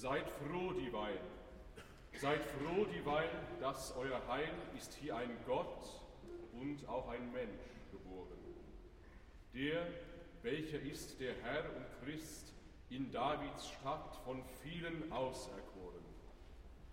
Seid froh dieweil, dass euer Heil ist hier ein Gott und auch ein Mensch geboren. Der, welcher ist der Herr und Christ in Davids Stadt von vielen auserkoren.